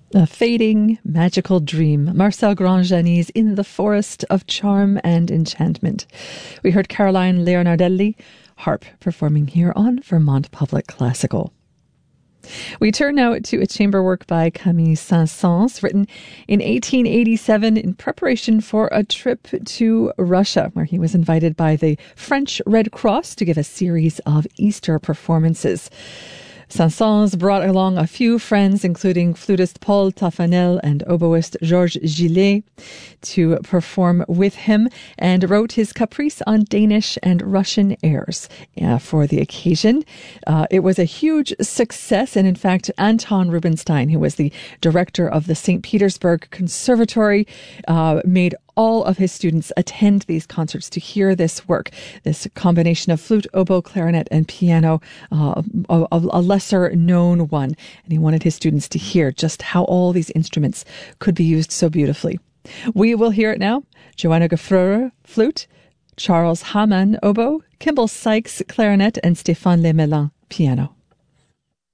A fading, magical dream. Marcel Grandjani's In the Forest of Charm and Enchantment. We heard Caroline Leonardelli, harp, performing here on Vermont Public Classical. We turn now to a chamber work by Camille Saint-Saëns, written in 1887 in preparation for a trip to Russia, where he was invited by the French Red Cross to give a series of Easter performances. Saint-Saëns brought along a few friends, including flutist Paul Taffanel and oboist Georges Gillet, to perform with him, and wrote his Caprice on Danish and Russian airs for the occasion. It was a huge success, and in fact, Anton Rubinstein, who was the director of the St. Petersburg Conservatory, made all of his students attend these concerts to hear this work, this combination of flute, oboe, clarinet, and piano, a lesser known one. And he wanted his students to hear just how all these instruments could be used so beautifully. We will hear it now. Joanna Gefreur, flute, Charles Hamann, oboe, Kimball Sykes, clarinet, and Stéphane Lemelin, piano.